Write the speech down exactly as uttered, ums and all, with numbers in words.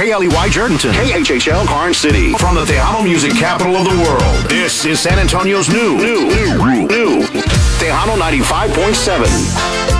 K L E Y Jerdenton, K H H L Karn City. From the Tejano music capital of the world, this is San Antonio's new, new, new, new, Tejano ninety-five point seven.